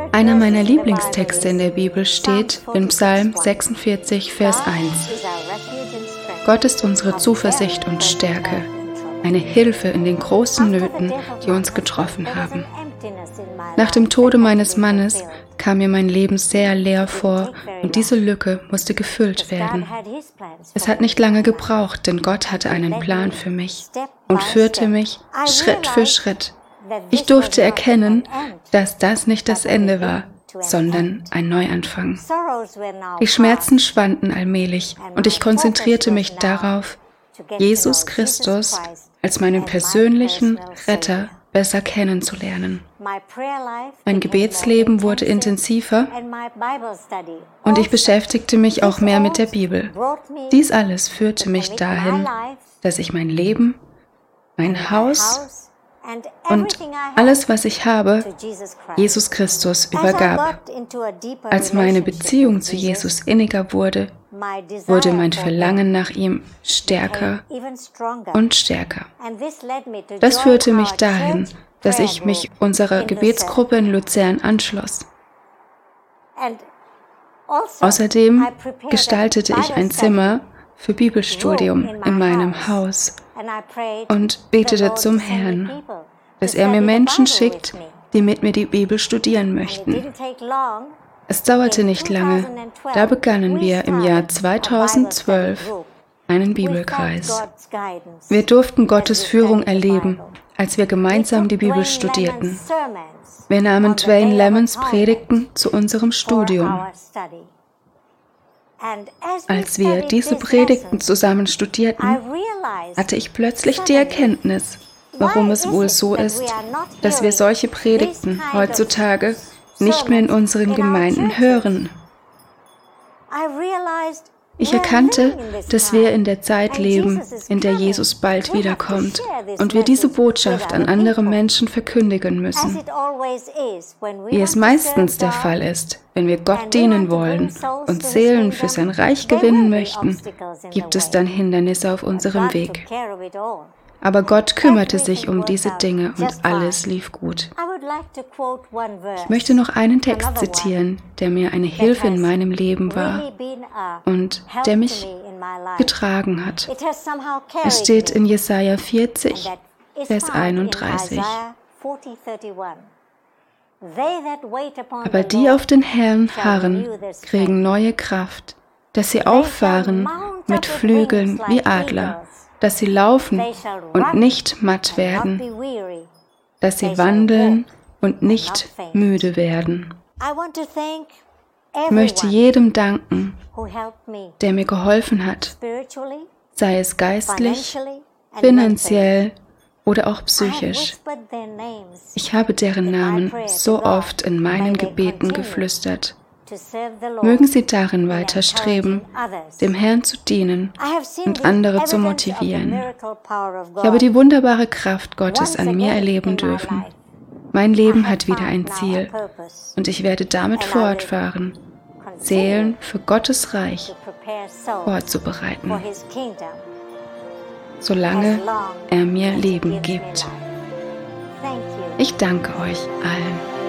Einer meiner Lieblingstexte in der Bibel steht in Psalm 46, Vers 1. Gott ist unsere Zuversicht und Stärke, eine Hilfe in den großen Nöten, die uns getroffen haben. Nach dem Tode meines Mannes kam mir mein Leben sehr leer vor und diese Lücke musste gefüllt werden. Es hat nicht lange gebraucht, denn Gott hatte einen Plan für mich und führte mich Schritt für Schritt. Ich durfte erkennen, dass das nicht das Ende war, sondern ein Neuanfang. Die Schmerzen schwanden allmählich und ich konzentrierte mich darauf, Jesus Christus als meinen persönlichen Retter besser kennenzulernen. Mein Gebetsleben wurde intensiver und ich beschäftigte mich auch mehr mit der Bibel. Dies alles führte mich dahin, dass ich mein Leben, mein Haus und alles, was ich habe, Jesus Christus übergab. Als meine Beziehung zu Jesus inniger wurde, wurde mein Verlangen nach ihm stärker und stärker. Das führte mich dahin, dass ich mich unserer Gebetsgruppe in Luzern anschloss. Außerdem gestaltete ich ein Zimmer für Bibelstudium in meinem Haus und betete zum Herrn, dass er mir Menschen schickt, die mit mir die Bibel studieren möchten. Es dauerte nicht lange, da begannen wir im Jahr 2012 einen Bibelkreis. Wir durften Gottes Führung erleben, als wir gemeinsam die Bibel studierten. Wir nahmen Dwayne Lemons Predigten zu unserem Studium. Als wir diese Predigten zusammen studierten, hatte ich plötzlich die Erkenntnis, warum es wohl so ist, dass wir solche Predigten heutzutage nicht mehr in unseren Gemeinden hören. Ich erkannte, dass wir in der Zeit leben, in der Jesus bald wiederkommt und wir diese Botschaft an andere Menschen verkündigen müssen. Wie es meistens der Fall ist, wenn wir Gott dienen wollen und Seelen für sein Reich gewinnen möchten, gibt es dann Hindernisse auf unserem Weg. Aber Gott kümmerte sich um diese Dinge und alles lief gut. Ich möchte noch einen Text zitieren, der mir eine Hilfe in meinem Leben war und der mich getragen hat. Es steht in Jesaja 40, Vers 31. Aber die auf den Herrn harren, kriegen neue Kraft, dass sie auffahren mit Flügeln wie Adler, dass sie laufen und nicht matt werden, dass sie wandeln und nicht müde werden. Ich möchte jedem danken, der mir geholfen hat, sei es geistlich, finanziell oder auch psychisch. Ich habe deren Namen so oft in meinen Gebeten geflüstert. Mögen Sie darin weiter streben, dem Herrn zu dienen und andere zu motivieren. Ich habe die wunderbare Kraft Gottes an mir erleben dürfen. Mein Leben hat wieder ein Ziel und ich werde damit fortfahren, Seelen für Gottes Reich vorzubereiten, solange er mir Leben gibt. Ich danke euch allen.